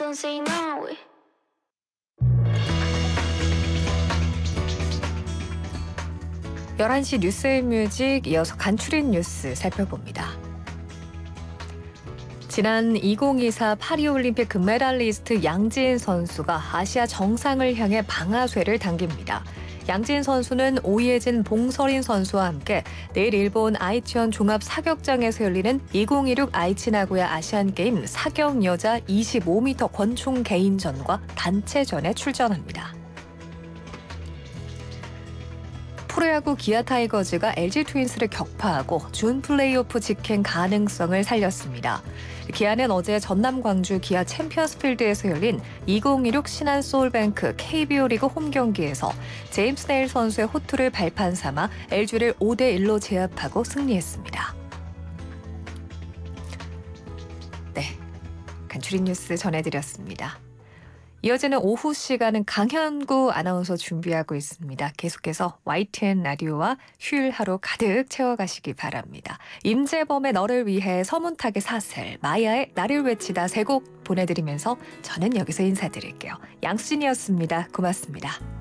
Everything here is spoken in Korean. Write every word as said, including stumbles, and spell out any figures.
don't say no. 열한 시 뉴스앤뮤직 이어서 간추린 뉴스 살펴봅니다. 지난 이천이십사 파리올림픽 금메달리스트 양지은 선수가 아시아 정상을 향해 방아쇠를 당깁니다. 양지은 선수는 오예진, 봉서린 선수와 함께 내일 일본 아이치현 종합 사격장에서 열리는 이천이십육 아이치 나고야 아시안게임 사격 여자 이십오 미터 권총 개인전과 단체전에 출전합니다. 프로야구 기아 타이거즈가 엘지 트윈스를 격파하고 준 플레이오프 직행 가능성을 살렸습니다. 기아는 어제 전남 광주 기아 챔피언스필드에서 열린 이천이십육 신한 소울뱅크 케이비오 리그 홈 경기에서 제임스 네일 선수의 호투를 발판 삼아 엘지를 오 대 일로 제압하고 승리했습니다. 네, 간추린 뉴스 전해드렸습니다. 이어지는 오후 시간은 강현구 아나운서 준비하고 있습니다. 계속해서 와이티엔 라디오와 휴일 하루 가득 채워가시기 바랍니다. 임재범의 너를 위해 서문탁의 사슬, 마야의 나를 외치다 세 곡 보내드리면서 저는 여기서 인사드릴게요. 양수진이었습니다. 고맙습니다.